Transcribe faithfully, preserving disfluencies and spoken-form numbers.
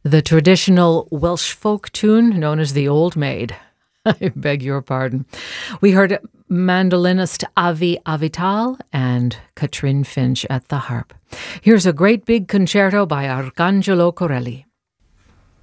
The traditional Welsh folk tune known as the Old Maid. I beg your pardon. We heard mandolinist Avi Avital and Katrin Finch at the harp. Here's a great big concerto by Arcangelo Corelli.